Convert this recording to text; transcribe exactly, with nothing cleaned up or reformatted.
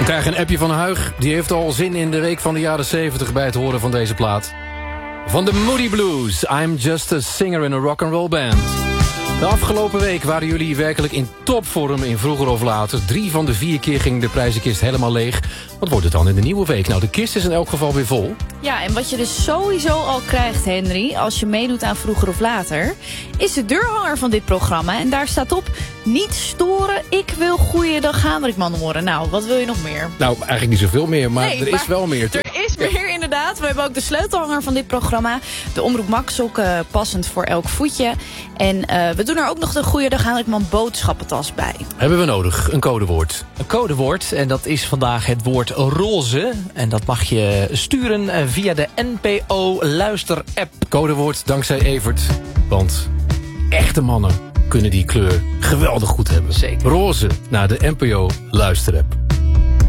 krijgen een appje van Huig. Die heeft al zin in de week van de jaren zeventig bij het horen van deze plaat. Van de Moody Blues. I'm just a singer in a rock'n'roll band. De afgelopen week waren jullie werkelijk in topvorm in Vroeger of Later. Drie van de vier keer ging de prijzenkist helemaal leeg. Wat wordt het dan in de nieuwe week? Nou, de kist is in elk geval weer vol. Ja, en wat je dus sowieso al krijgt, Henry, als je meedoet aan Vroeger of Later, is de deurhanger van dit programma. En daar staat op: niet storen, ik wil Goeiedag Hendrikman horen. Nou, wat wil je nog meer? Nou, eigenlijk niet zoveel meer, maar nee, er maar is wel meer. Er is meer, inderdaad. We hebben ook de sleutelhanger van dit programma. De Omroep Max, ook uh, passend voor elk voetje. En uh, we doen er ook nog de Goeiedag Hendrikman boodschappentas bij. Hebben we nodig, een codewoord. Een codewoord, en dat is vandaag het woord roze. En dat mag je sturen via de N P O Luister-app. Codewoord dankzij Evert, want echte mannen kunnen die kleur geweldig goed hebben. Zeker. Roze naar de N P O Luister-app.